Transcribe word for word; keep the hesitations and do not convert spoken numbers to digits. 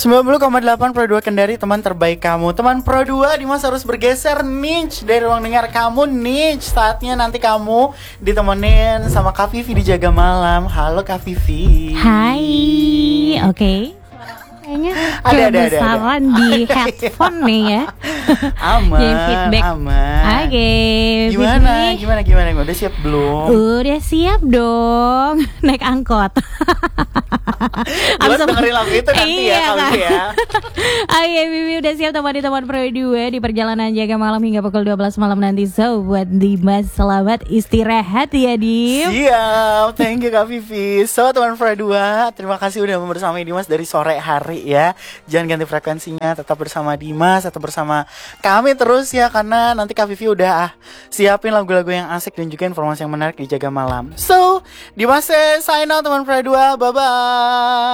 sembilan puluh koma delapan Pro dua Kendari, teman terbaik kamu. Teman Pro dua, Dimas harus bergeser niche dari ruang dengar kamu niche. Saatnya nanti kamu ditemenin sama Kak Vivi di Jaga Malam. Halo Kak Vivi. Hai, oke okay. Kayaknya ada, ada, kebesaran ada, ada. di headphone nih ya. Aman, Jadi feedback. aman. Oke okay, Gimana, gimana, gimana, gimana? Udah siap belum? Udah siap dong. Naik angkot. Buat dengerin lagu itu nanti iya, ya, kan? ya. Oke, Vivi udah siap temani teman Pro dua di perjalanan Jaga Malam hingga pukul dua belas malam nanti. So, buat Dimas selamat istirahat ya, Dim. Siap, thank you Kak Vivi. So, teman Pro dua, terima kasih udah bersama Dimas dari sore hari ya. Jangan ganti frekuensinya, tetap bersama Dimas, tetap bersama kami terus ya. Karena nanti Kak Vivi udah ah, siapin lagu-lagu yang asik dan juga informasi yang menarik di Jaga Malam. So, Dimas sign out teman Pro dua, bye-bye.